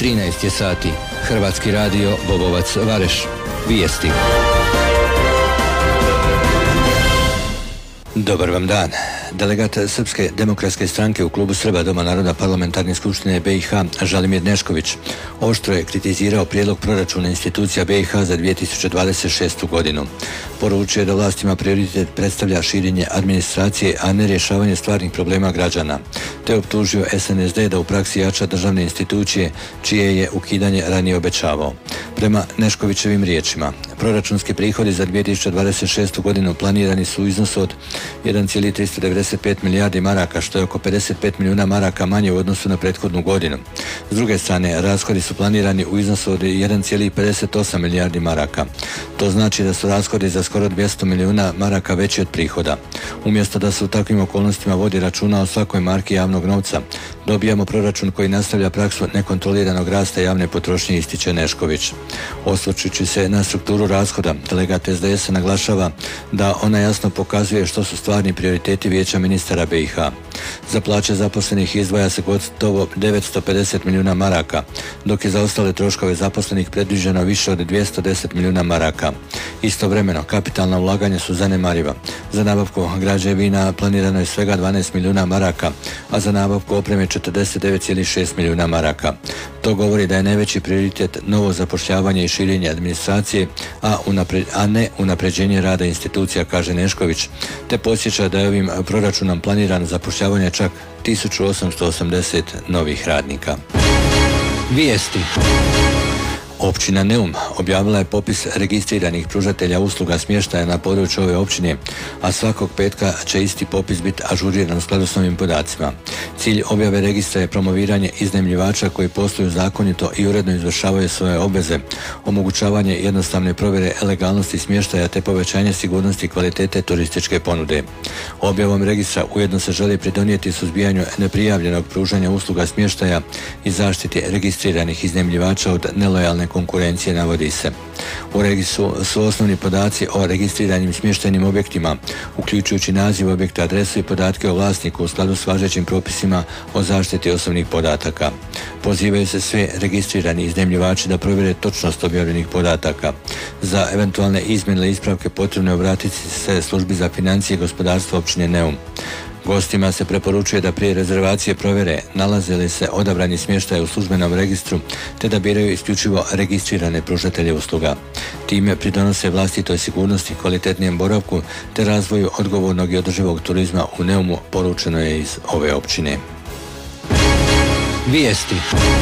13 je sati. Hrvatski radio Bobovac Vareš. Vijesti. Dobar vam dan. Delegat Srpske demokratske stranke u klubu Srba Doma naroda Parlamentarne skupštine BiH Žalimir Nešković oštro je kritizirao prijedlog proračuna institucija BiH za 2026. godinu. Poručio je da vlastima prioritet predstavlja širenje administracije, a ne rješavanje stvarnih problema građana, te optužio SNSD da u praksi jača državne institucije čije je ukidanje ranije obećavao. Prema Neškovićevim riječima, proračunski prihodi za 2026. godinu planirani su u iznosu od 1,395 milijardi maraka, što je oko 55 milijuna maraka manje u odnosu na prethodnu godinu. S druge strane, rashodi su planirani u iznosu od 1,58 milijardi maraka. To znači da su rashodi za skoro 200 milijuna maraka veći od prihoda. Umjesto da se u takvim okolnostima vodi računa o svakoj marki javnog novca, dobijamo proračun koji nastavlja praksu nekontroliranog rasta javne potrošnje, ističe Nešković. Osvrćući se na strukturu rashoda, delegat SDS naglašava da ona jasno pokazuje što su stvarni prioriteti Vijeća ministara BiH. Za plaće zaposlenih izdvaja se gotovo 950 milijuna maraka, dok je za ostale troškove zaposlenih predviđeno više od 210 milijuna maraka. Istovremeno, kapitalna ulaganja su zanemariva. Za nabavku građevina planirano je svega 12 milijuna maraka, a za nabavku opreme 49,6 milijuna maraka. To govori da je najveći prioritet novo zapošljavanje i širenje administracije, a ne unapređenje rada institucija, kaže Nešković, te podsjeća da je ovim proračunom planiran zapošljavanje čak 1880 novih radnika. Vijesti. Općina Neum objavila je popis registriranih pružatelja usluga smještaja na području ove općine, a svakog petka će isti popis biti ažuriran u skladu s novim podacima. Cilj objave registra je promoviranje iznajmljivača koji posluju zakonito i uredno izvršavaju svoje obveze, omogućavanje jednostavne provjere legalnosti smještaja te povećanje sigurnosti i kvalitete turističke ponude. Objavom registra ujedno se želi pridonijeti suzbijanju neprijavljenog pružanja usluga smještaja i zaštiti registriranih iznajmljivača od nelojalne konkurencije, navodi se. U registru su osnovni podaci o registriranim smještajnim objektima, uključujući naziv objekta, adresu i podatke o vlasniku u skladu s važećim propisima o zaštiti osobnih podataka. Pozivaju se svi registrirani iznajmljivači da provjere točnost objavljenih podataka. Za eventualne izmjene ili ispravke potrebno je obratiti se službi za financije i gospodarstvo općine Neum. Gostima se preporučuje da prije rezervacije provjere nalaze li se odabrani smještaj u službenom registru, te da biraju isključivo registrirane pružatelje usluga. Time pridonose vlastitoj sigurnosti, kvalitetnijem boravku te razvoju odgovornog i održivog turizma u Neumu, poručeno je iz ove općine. Vijesti.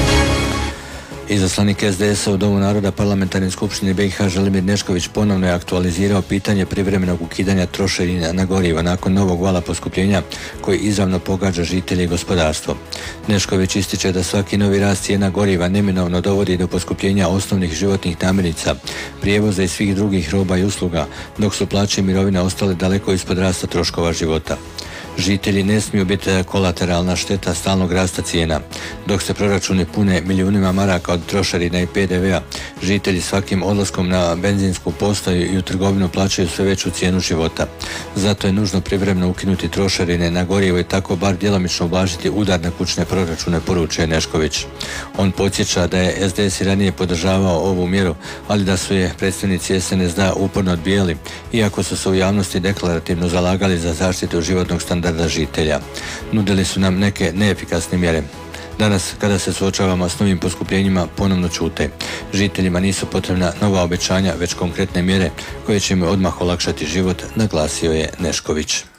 Izaslanik SDS-a u Domu naroda Parlamentarne skupštine BiH Žalimir Nešković ponovno je aktualizirao pitanje privremenog ukidanja trošarina na goriva nakon novog vala poskupljenja koji izravno pogađa žitelje i gospodarstvo. Nešković ističe da svaki novi rast cijena goriva neminovno dovodi do poskupljenja osnovnih životnih namirnica, prijevoza i svih drugih roba i usluga, dok su plaće i mirovine ostale daleko ispod rasta troškova života. Žitelji ne smiju biti kolateralna šteta stalnog rasta cijena. Dok se proračuni pune milijunima maraka od trošarina i PDV-a, žitelji svakim odlaskom na benzinsku postaju i u trgovinu plaćaju sve veću cijenu života. Zato je nužno privremeno ukinuti trošarine na gorivo i tako bar djelomično ublažiti udar na kućne proračune, poručuje Nešković. On podsjeća da je SDS i ranije podržavao ovu mjeru, ali da su je predstavnici SNSD uporno odbijali, iako su se u javnosti deklarativno zalagali za zaštitu životnog standarda žitelja. Nudili su nam neke neefikasne mjere. Danas, kada se suočavamo s novim poskupljenjima, ponovno ćute. Žiteljima nisu potrebna nova obećanja, već konkretne mjere koje će im odmah olakšati život, naglasio je Nešković.